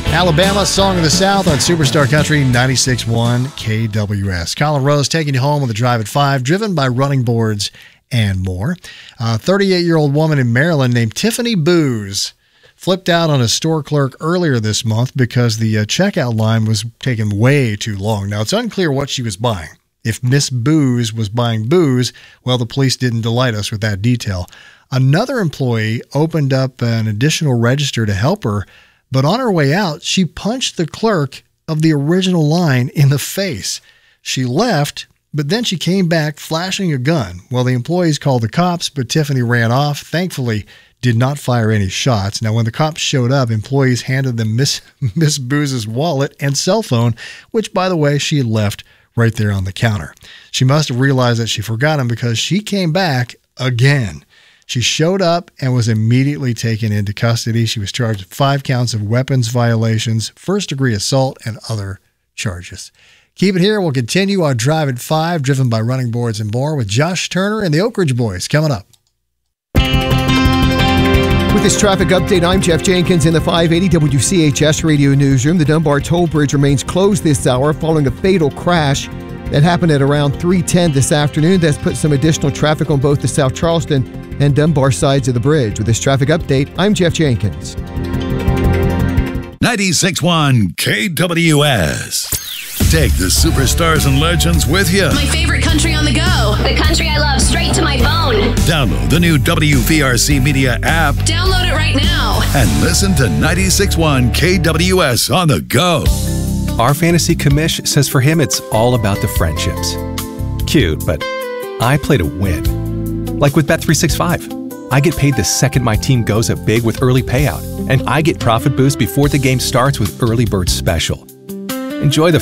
Alabama, Song of the South on Superstar Country 96.1 KWS. Colin Rose taking you home with a drive at 5, driven by running boards and more. A 38-year-old woman in Maryland named Tiffany Booz flipped out on a store clerk earlier this month because the checkout line was taking way too long. Now, it's unclear what she was buying. If Miss Booz was buying booze, well, the police didn't delight us with that detail. Another employee opened up an additional register to help her, but on her way out, she punched the clerk of the original line in the face. She left, but then she came back flashing a gun. Well, the employees called the cops, but Tiffany ran off. Thankfully, did not fire any shots. Now, when the cops showed up, employees handed them Miss Booz's wallet and cell phone, which, by the way, she had left right there on the counter. She must have realized that she forgot them because she came back again. She showed up and was immediately taken into custody. She was charged with 5 counts of weapons violations, first-degree assault, and other charges. Keep it here. We'll continue our Drive at 5, driven by Running Boards and more, with Josh Turner and the Oak Ridge Boys coming up. With this traffic update, I'm Jeff Jenkins in the 580 WCHS Radio Newsroom. The Dunbar Toll Bridge remains closed this hour following a fatal crash that happened at around 3:10 this afternoon. That's put some additional traffic on both the South Charleston and Dunbar sides of the bridge. With this traffic update, I'm Jeff Jenkins. 96.1 KWS. Take the superstars and legends with you. My favorite country on the go. The country I love straight to my phone. Download the new WVRC Media app. Download it right now. And listen to 96.1 KWS on the go. Our fantasy commish says for him it's all about the friendships. Cute, but I play to win. Like with Bet365. I get paid the second my team goes up big with early payout. And I get profit boost before the game starts with Early Bird Special. Enjoy the